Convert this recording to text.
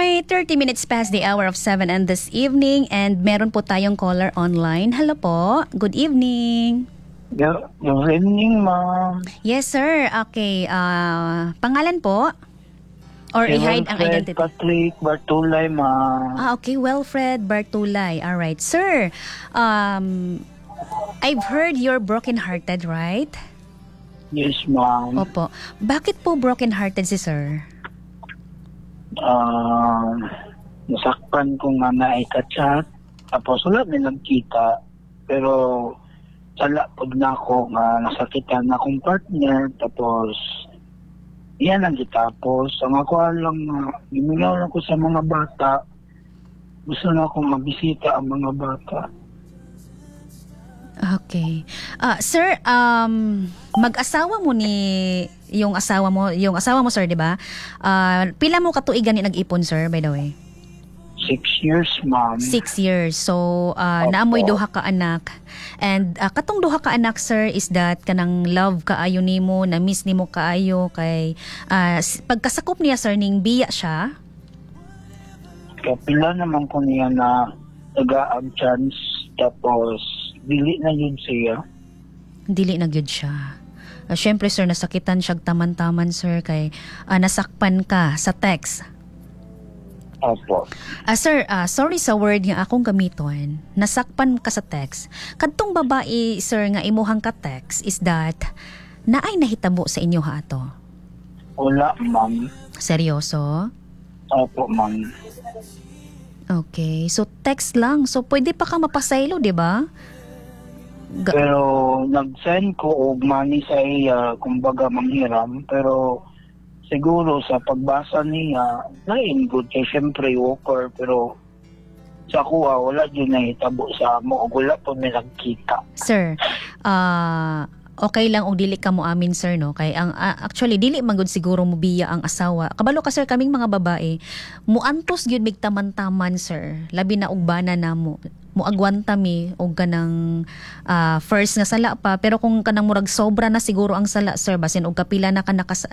Alright, 30 minutes past the hour of 7 and this evening and meron po tayong caller online. Hello po. Good evening. Good evening, ma'am. Yes, sir. Okay. Pangalan po? Or i-hide ang Wilfred identity? Patrick Bartulay, ma'am. Okay. Wilfred Bartulay. Alright. Sir, I've heard you're broken-hearted, right? Yes, ma'am. Opo. Bakit po broken-hearted si sir? Nasakpan ko nga na ika-chat. Tapos wala may nagkita. Pero sala pag na ako nga nasakitan na akong partner. Tapos yan ang gitapos. Ang ako lang giminaw lang ko sa mga bata. Gusto na akong mabisita ang mga bata. Okay. Sir, mag-asawa mo ni yung asawa mo sir, 'di ba? Pila mo katuigan ni nag-ipon sir, by the way? 6 years, ma'am. 6 years. So, naamoy duha ka anak. And katong duha ka anak sir is that kanang love kaayo nimo, na miss nimo kaayo kay pagkasakop niya sir ning biya siya. Kapila naman ko niya na nag-aag chance. Tapos dili na yun siya. Dili na gyud siya. Syempre sir, nasakitan siya taman-taman sir kay nasakpan ka sa text. Opo. Sir, sorry sa word nga akong gamiton. Nasakpan ka sa text. Kadtong babae sir nga imuhang ka text is that naay nahitabo sa inyo ha ato. Wala, ma'am. Seryoso? Opo, ma'am. Okay. So text lang. So pwede pa ka mapasaylo, 'di ba? Pero nag-send ko og money sa iya, kumbaga manghiram. Pero siguro sa pagbasa niya, lain good kay syempre worker. Pero sa kuha, wala dyan nahitabo sa amo. O wala po may nagkita. Sir, okay lang og dili ka mo amin sir no kay ang actually dili man gud siguro mo biya ang asawa. Kabalo ka sir, kaming mga babae muantos gyud mig taman-taman sir. Labi na og bana namo. Muagwanta mi og kanang first nga sala pa, pero kung kanang murag sobra na siguro ang sala sir basin og kapila na ka